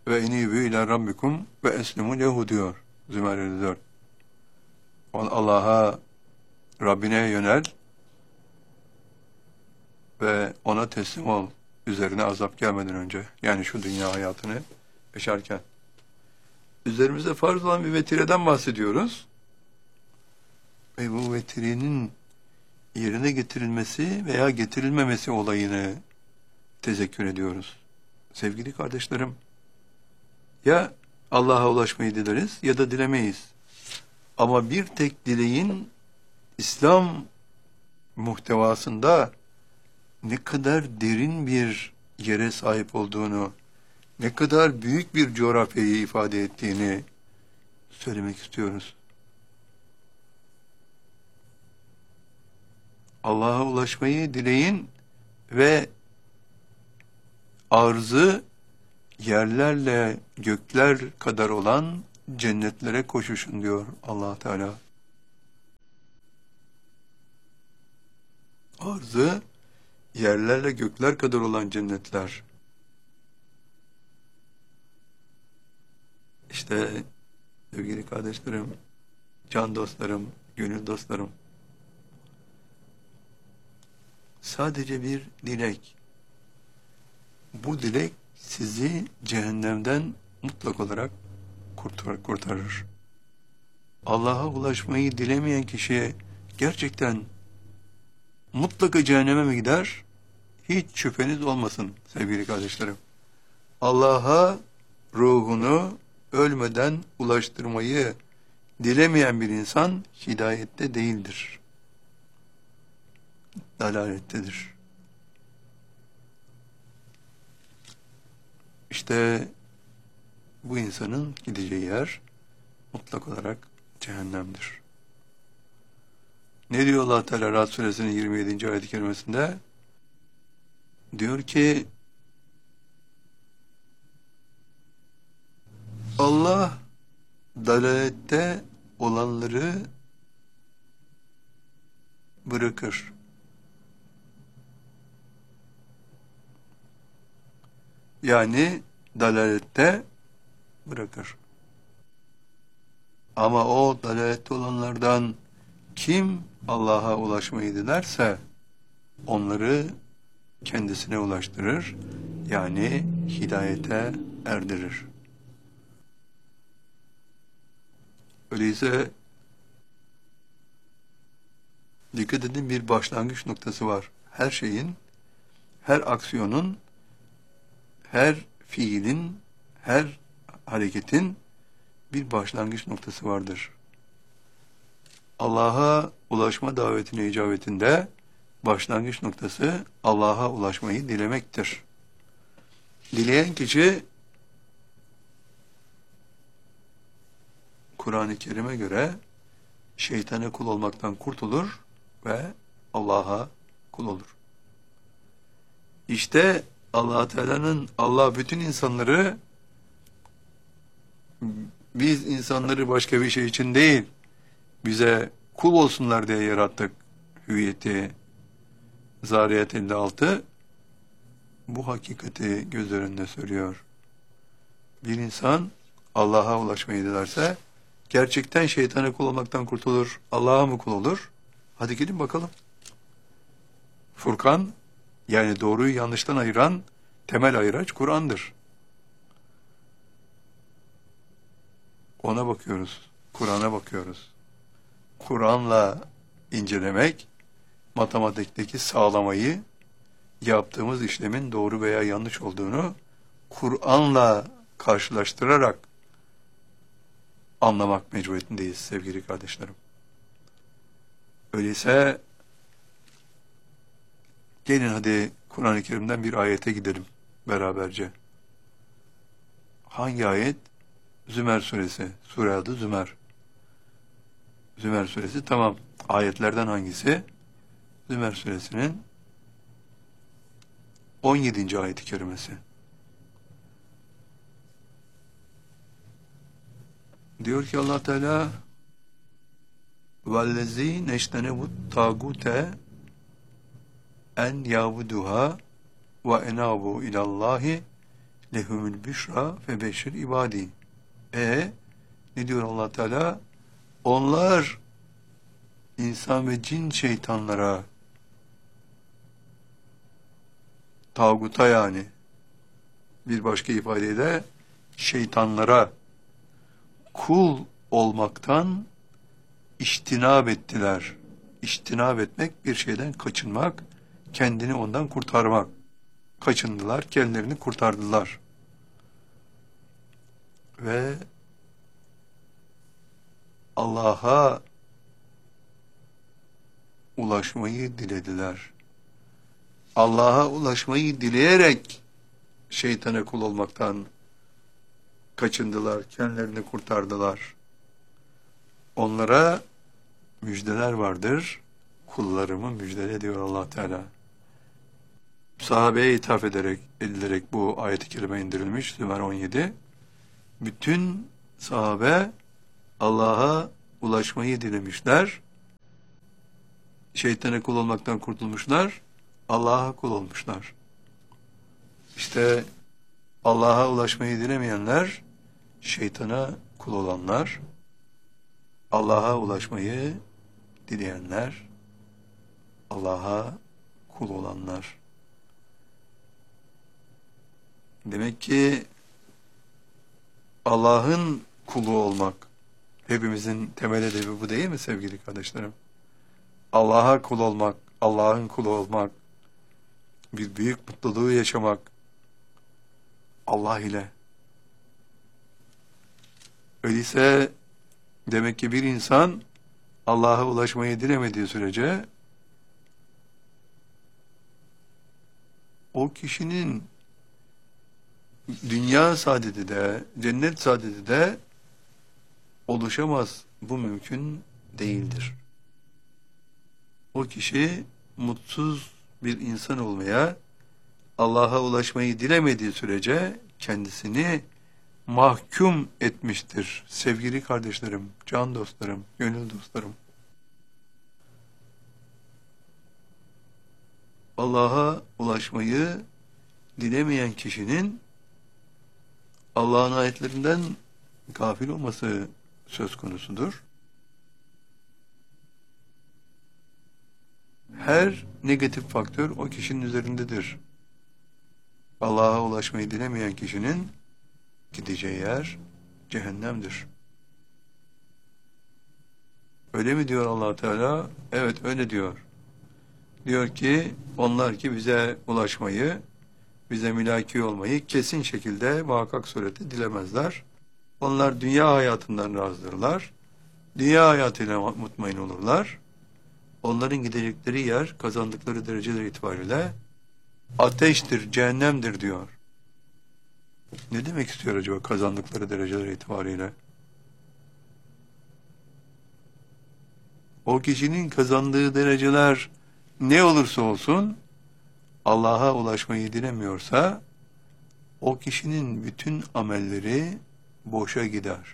ve inîbû ilâ rabbikum ve eslimû lehu diyor Zümer 54. Allah'a, Rabbine yönel ve ona teslim ol, üzerine azap gelmeden önce, yani şu dünya hayatını yaşarken. Üzerimize farz olan bir vetireden bahsediyoruz ve bu vetirenin yerine getirilmesi veya getirilmemesi olayını tezekkür ediyoruz. Sevgili kardeşlerim, ya Allah'a ulaşmayı dileriz ya da dilemeyiz. Ama bir tek dileğin İslam muhtevasında ne kadar derin bir yere sahip olduğunu, ne kadar büyük bir coğrafyayı ifade ettiğini söylemek istiyoruz. Allah'a ulaşmayı dileyin ve arzı yerlerle gökler kadar olan cennetlere koşuşun diyor Allah Teala. Arzı yerlerle gökler kadar olan cennetler. İşte sevgili kardeşlerim, can dostlarım, gönül dostlarım, sadece bir dilek. Bu dilek sizi cehennemden mutlak olarak kurtarır. Allah'a ulaşmayı dilemeyen kişi gerçekten mutlaka cehenneme mi gider? Hiç şüpheniz olmasın sevgili kardeşlerim. Allah'a ruhunu ölmeden ulaştırmayı dilemeyen bir insan hidayette değildir. Dalalettedir. İşte bu insanın gideceği yer mutlak olarak cehennemdir. Ne diyor Allah Teala Ra'd suresinin 27. ayet-i kerimesinde? Diyor ki Allah dalalette olanları bırakır. Yani dalalette bırakır. Ama o dalalette olanlardan kim Allah'a ulaşmayı dilerse onları kendisine ulaştırır, yani hidayete erdirir. Öyleyse dikkat edin, bir başlangıç noktası var. Her şeyin, her aksiyonun, her fiilin, her hareketin bir başlangıç noktası vardır. Allah'a ulaşma davetine icabetinde başlangıç noktası Allah'a ulaşmayı dilemektir. Dileyen kişi Kur'an-ı Kerim'e göre şeytana kul olmaktan kurtulur ve Allah'a kul olur. İşte Allah Teala'nın, Allah bütün insanları, biz insanları başka bir şey için değil, bize kul olsunlar diye yarattık hüviyeti. Zariyat 56 bu hakikati göz önünde söylüyor. Bir insan Allah'a ulaşmayı dilerse gerçekten şeytana kul olmaktan kurtulur, Allah'a mı kul olur? Hadi gelin bakalım. Furkan, yani doğruyu yanlıştan ayıran temel ayıraç Kur'an'dır. Ona bakıyoruz, Kur'an'a bakıyoruz. Kur'an'la incelemek, matematikteki sağlamayı, yaptığımız işlemin doğru veya yanlış olduğunu Kur'an'la karşılaştırarak anlamak mecburiyetindeyiz sevgili kardeşlerim. Öyleyse gelin hadi Kur'an-ı Kerim'den bir ayete gidelim beraberce. Hangi ayet? Zümer suresi. Sure adı Zümer. Zümer suresi, tamam. Ayetlerden hangisi? Zümer suresinin 17. ayet-i kerimesi. Diyor ki Allah Teala وَالَّذ۪ينَ اَجْتَنَبُوا الطَّاغُوتَ اَنْ يَعْبُدُهَا وَاَنَابُوا اِلَى اللّٰهِ lehumül büşra fe beşir ibadi. Ne diyor Allah Teala? Onlar insan ve cin şeytanlara, tağuta yani, bir başka ifadeyle şeytanlara kul olmaktan iştinab ettiler. İştinab etmek, bir şeyden kaçınmak, kendini ondan kurtarmak. Kaçındılar, kendilerini kurtardılar. Ve Allah'a ulaşmayı dilediler. Allah'a ulaşmayı dileyerek şeytana kul olmaktan kaçındılar, kendilerini kurtardılar. Onlara müjdeler vardır. Kullarımı müjdele diyor Allah Teala. Sahabeye ithaf edilerek bu ayet-i kerime indirilmiş. Zümer 17. Bütün sahabe Allah'a ulaşmayı dilemişler. Şeytana kul olmaktan kurtulmuşlar. Allah'a kul olmuşlar. İşte Allah'a ulaşmayı dilemeyenler, şeytana kul olanlar, Allah'a ulaşmayı dileyenler, Allah'a kul olanlar. Demek ki Allah'ın kulu olmak, hepimizin temel hedefi bu değil mi sevgili kardeşlerim? Allah'a kul olmak, Allah'ın kulu olmak, bir büyük mutluluğu yaşamak, Allah ile. Öyleyse demek ki bir insan Allah'a ulaşmayı dilemediği sürece o kişinin dünya saadeti de, cennet saadeti de oluşamaz. Bu mümkün değildir. O kişi mutsuz bir insan olmaya, Allah'a ulaşmayı dilemediği sürece kendisini mahkum etmiştir. Sevgili kardeşlerim, can dostlarım, gönül dostlarım. Allah'a ulaşmayı dilemeyen kişinin Allah'ın ayetlerinden gafil olması söz konusudur. Her negatif faktör o kişinin üzerindedir. Allah'a ulaşmayı dilemeyen kişinin gideceği yer cehennemdir. Öyle mi diyor Allah Teala? Evet, öyle diyor. Diyor ki onlar ki bize ulaşmayı, bize mülaki olmayı kesin şekilde muhakkak surette dilemezler. Onlar dünya hayatından razdırlar. Dünya hayatıyla mutmain olurlar. Onların gidecekleri yer, kazandıkları dereceler itibariyle ateştir, cehennemdir diyor. Ne demek istiyor acaba kazandıkları dereceler itibariyle? O kişinin kazandığı dereceler ne olursa olsun, Allah'a ulaşmayı dilemiyorsa, o kişinin bütün amelleri boşa gider.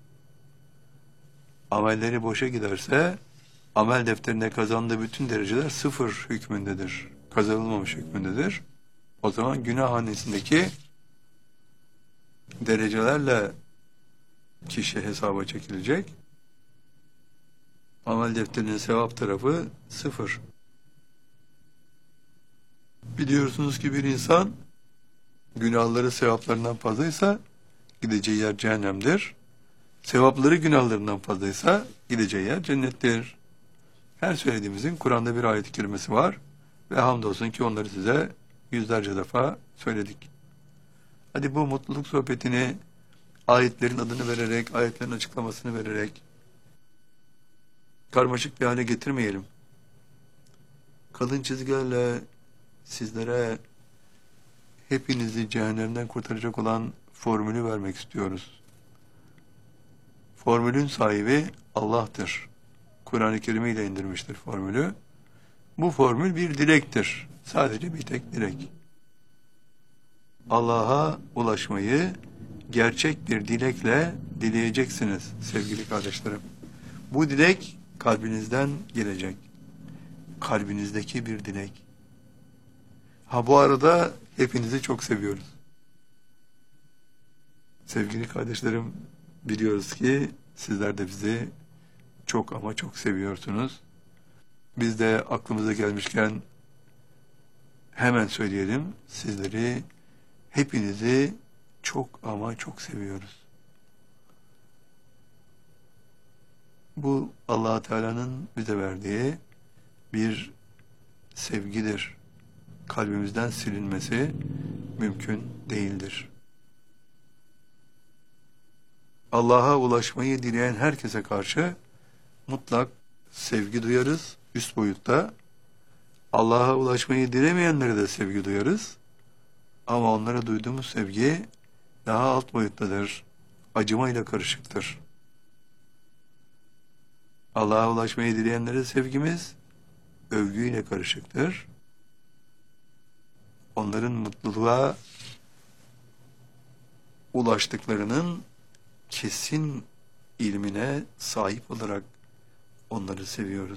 Amelleri boşa giderse, amel defterine kazandığı bütün dereceler sıfır hükmündedir. Kazanılmamış hükmündedir. O zaman günah hanesindeki derecelerle kişi hesaba çekilecek. Amel defterinin sevap tarafı sıfır. Biliyorsunuz ki bir insan günahları sevaplarından fazlaysa gideceği yer cehennemdir. Sevapları günahlarından fazlaysa gideceği yer cennettir. Her söylediğimizin Kur'an'da bir ayet-i kerimesi var ve hamdolsun ki onları size yüzlerce defa söyledik. Hadi bu mutluluk sohbetini ayetlerin adını vererek, ayetlerin açıklamasını vererek karmaşık bir hale getirmeyelim. Kalın çizgilerle sizlere hepinizi cehennemden kurtaracak olan formülü vermek istiyoruz. Formülün sahibi Allah'tır. Kur'an-ı Kerim ile indirmiştir formülü. Bu formül bir dilektir. Sadece bir tek dilek. Allah'a ulaşmayı gerçek bir dilekle dileyeceksiniz sevgili kardeşlerim. Bu dilek kalbinizden gelecek. Kalbinizdeki bir dilek. Bu arada hepinizi çok seviyoruz. Sevgili kardeşlerim, biliyoruz ki sizler de bizi çok ama çok seviyorsunuz. Biz de aklımıza gelmişken hemen söyleyelim, sizleri, hepinizi çok ama çok seviyoruz. Bu Allah Teala'nın bize verdiği bir sevgidir. Kalbimizden silinmesi mümkün değildir. Allah'a ulaşmayı dileyen herkese karşı mutlak sevgi duyarız üst boyutta. Allah'a ulaşmayı dilemeyenlere de sevgi duyarız. Ama onlara duyduğumuz sevgi daha alt boyuttadır. Acımayla karışıktır. Allah'a ulaşmayı dileyenlere sevgimiz övgüyle karışıktır. Onların mutluluğa ulaştıklarının kesin ilmine sahip olarak onları seviyoruz.